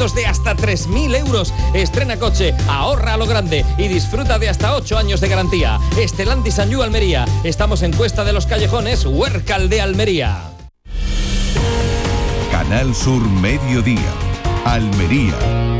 descuentos de hasta 3.000 euros. Estrena coche, ahorra a lo grande y disfruta de hasta 8 años de garantía. Stellantis Sanyu Almería. Estamos en Cuesta de los Callejones, Huércal de Almería. Canal Sur Mediodía, Almería.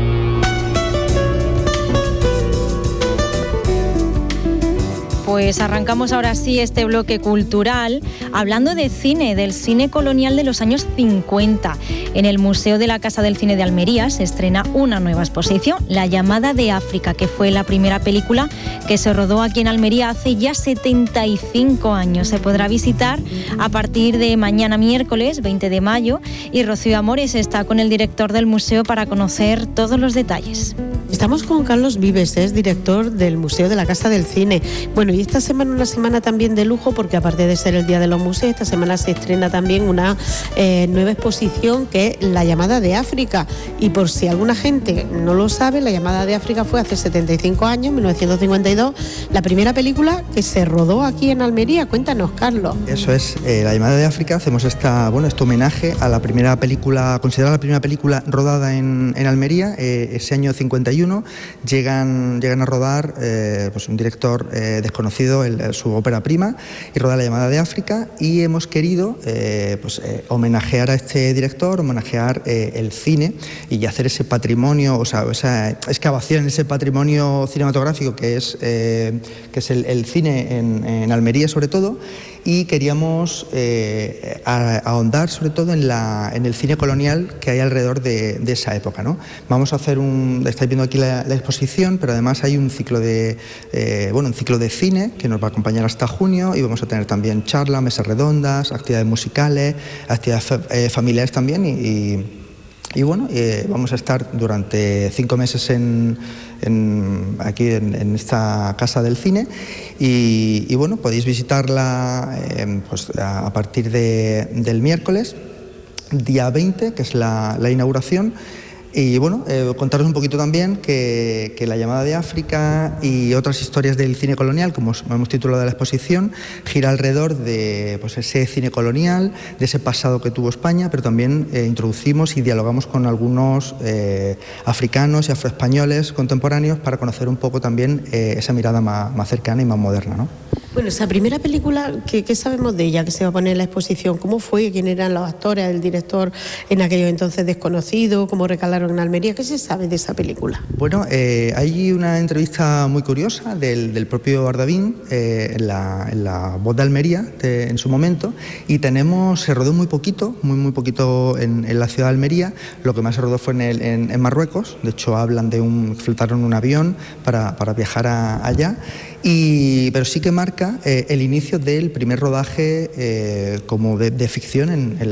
Pues arrancamos ahora sí este bloque cultural hablando de cine, del cine colonial de los años 50. En el Museo de la Casa del Cine de Almería se estrena una nueva exposición, La llamada de África, que fue la primera película que se rodó aquí en Almería hace ya 75 años. Se podrá visitar a partir de mañana miércoles 20 de mayo y Rocío Amores está con el director del museo para conocer todos los detalles. Estamos con Carlos Vives, es director del Museo de la Casa del Cine. Bueno, y esta semana una semana también de lujo porque aparte de ser el Día de los Museos, esta semana se estrena también una nueva exposición que es La llamada de África. Y por si alguna gente no lo sabe, La llamada de África fue hace 75 años, 1952, la primera película que se rodó aquí en Almería. Cuéntanos, Carlos. Eso es, La llamada de África. Hacemos este homenaje a la primera película, considerada la primera película rodada en Almería, ese año 51. Llegan a rodar pues un director desconocido, su ópera prima, y roda La llamada de África, y hemos querido homenajear a este director, homenajear el cine y hacer ese patrimonio, o sea, esa excavación en ese patrimonio cinematográfico que es el cine en Almería sobre todo. Y queríamos ahondar sobre todo en el cine colonial que hay alrededor de esa época, ¿no? Vamos a hacer estáis viendo aquí la exposición, pero además hay un ciclo de cine que nos va a acompañar hasta junio, y vamos a tener también charlas, mesas redondas, actividades musicales, actividades familiares también, y vamos a estar durante 5 meses aquí en esta Casa del Cine, y bueno, podéis visitarla a partir del miércoles, día 20, que es la inauguración. Y bueno, contaros un poquito también que La llamada de África y otras historias del cine colonial, como hemos titulado la exposición, gira alrededor de ese cine colonial, de ese pasado que tuvo España, pero también introducimos y dialogamos con algunos africanos y afroespañoles contemporáneos para conocer un poco también esa mirada más cercana y más moderna, ¿no? Bueno, esa primera película, ¿qué sabemos de ella que se va a poner en la exposición? ¿Cómo fue? ¿Quién eran los actores? ¿El director en aquellos entonces desconocido? ¿Cómo recalaron en Almería? ¿Qué se sabe de esa película? Bueno, hay una entrevista muy curiosa del propio Ardavín en la Voz de Almería en su momento, y se rodó muy poquito en la ciudad de Almería. Lo que más se rodó fue en Marruecos. De hecho, hablan flotaron un avión para viajar allá. Pero sí que marca el inicio del primer rodaje como de ficción en